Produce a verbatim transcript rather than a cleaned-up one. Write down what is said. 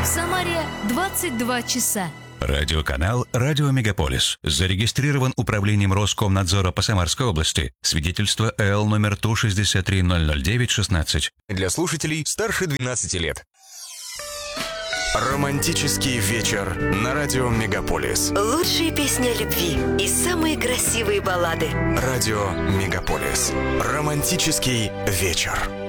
В Самаре двадцать два часа. Радиоканал «Радио Мегаполис». Зарегистрирован Управлением Роскомнадзора по Самарской области. Свидетельство эл номер Ту шестьдесят три ноль ноль девять шестнадцать. Для слушателей старше двенадцати лет. Романтический вечер на радио Мегаполис. Лучшие песни о любви и самые красивые баллады. Радио Мегаполис. Романтический вечер.